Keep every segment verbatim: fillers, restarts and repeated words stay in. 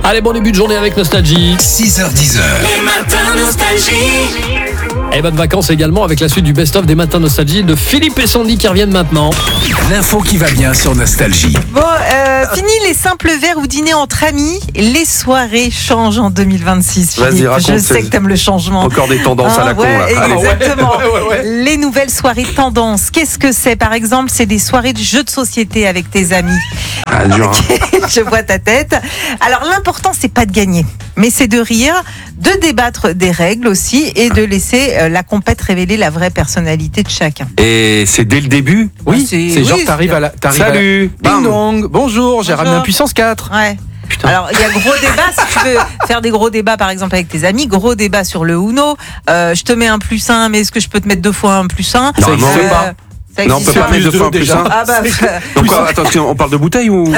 Allez, bon début de journée avec Nostalgie. six heures dix. Les matins Nostalgie. Et bonnes vacances également avec la suite du best-of des matins Nostalgie de Philippe et Sandy qui reviennent maintenant. L'info qui va bien sur Nostalgie. Bon, euh, fini les simples verres ou dîners entre amis. Les soirées changent en deux mille vingt-six. Vas-y, Philippe. raconte, Je sais c'est- que t'aimes le changement. Encore des tendances Ah, à la con, ouais, là. Allez. exactement. Les nouvelles soirées tendances. Qu'est-ce que c'est? Par exemple, c'est des soirées de jeux de société avec tes amis. Ah, dur, hein. Je vois ta tête. Alors, l'important, c'est pas de gagner, mais c'est de rire, de débattre des règles aussi et de laisser euh, la compète révéler la vraie personnalité de chacun. Et c'est dès le début? Oui, c'est- c'est genre oui, t'arrives c'est- à la. t'arrives Salut. à la... Ding Bam. dong, bonjour, j'ai Bonjour. ramené un puissance quatre. Ouais. Putain. Alors, il y a gros débat, si tu veux faire des gros débats, par exemple, avec tes amis, gros débat sur le Uno. Euh, je te mets un plus un, mais est-ce que je peux te mettre deux fois un plus un? Ça existe Euh, pas. ça Non, on existe peut pas pas. mettre deux Plus fois un deux, plus déjà. un. Ah bah, Donc quoi, attention, on parle de bouteille ou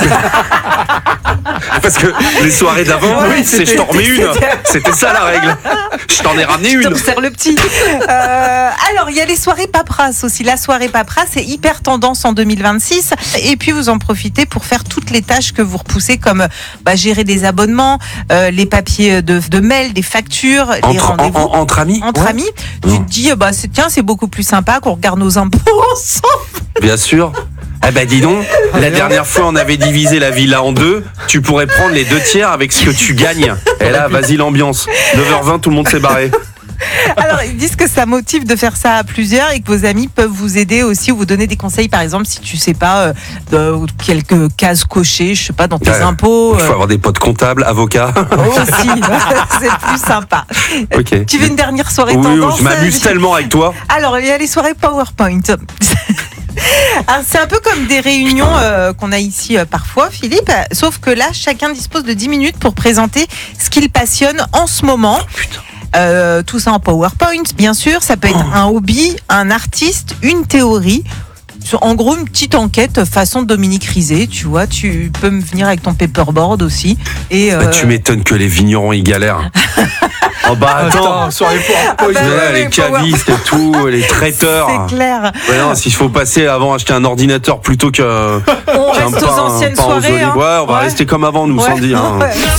Parce que les soirées d'avant, Ouais, c'est je t'en remets une. C'était ça la règle. Je t'en ai ramené je te une. resserre le petit. Euh, alors, il y a les soirées paperasse aussi. La soirée paperasse, c'est hyper tendance en deux mille vingt-six. Et puis, vous en profitez pour faire toutes les tâches que vous repoussez, comme bah, gérer des abonnements, euh, les papiers de, de mail, des factures, les Entre, en- rendez-vous. en- entre amis. Entre Ouais. amis, tu te dis, bah, c'est, tiens, c'est beaucoup plus sympa qu'on regarde nos impôts ensemble. Bien sûr. Eh ben dis donc, la dernière fois on avait divisé la villa en deux, tu pourrais prendre les deux tiers avec ce que tu gagnes. Et là, vas-y l'ambiance. neuf heures vingt, tout le monde s'est barré. Alors, ils disent que ça motive de faire ça à plusieurs et que vos amis peuvent vous aider aussi ou vous donner des conseils, par exemple, si tu sais pas, euh, de- quelques cases cochées, je sais pas, dans tes Ouais. impôts. Il faut euh, avoir des potes comptables, avocats. aussi, c'est plus sympa. Ok. Tu veux une dernière soirée Oui, tendance? je m'amuse tellement avec toi. Alors, il y a les soirées PowerPoint. Alors, c'est un peu comme des réunions euh, qu'on a ici euh, parfois, Philippe, sauf que là, chacun dispose de dix minutes pour présenter ce qu'il passionne en ce moment. Euh, tout ça en PowerPoint, bien sûr. Ça peut être un hobby, un artiste, une théorie. En gros, une petite enquête façon Dominique Rizet, tu vois. Tu peux me venir avec ton paperboard aussi. Et, Bah, euh, tu m'étonnes que les vignerons ils galèrent. Oh bah attends, Attends, soirée pour Ah bah Là, ouais, les ouais, cavistes et tout, les traiteurs. c'est clair. Ouais, non, s'il faut passer avant acheter un ordinateur plutôt que On qu'un reste aux pain- anciennes pain aux soirées. olives. hein. Ouais, on va Ouais. rester comme avant, nous, Ouais. sans dire. hein. Ouais.